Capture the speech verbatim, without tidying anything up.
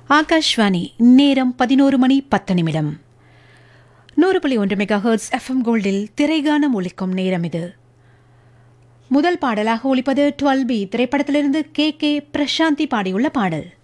ஆகாஷ்வாணி நேரம் பதினோரு மணி பத்து நிமிடம். நூறு புள்ளி ஒன்று மெகா ஹெர்ட்ஸ் எஃப்எம் கோல்டில் திரைகானம் ஒலிக்கும் நேரம் இது. முதல் பாடலாக ஒலிப்பது டுவெல் பி திரைப்படத்திலிருந்து கே கே பிரசாந்தி பாடியுள்ள பாடல்.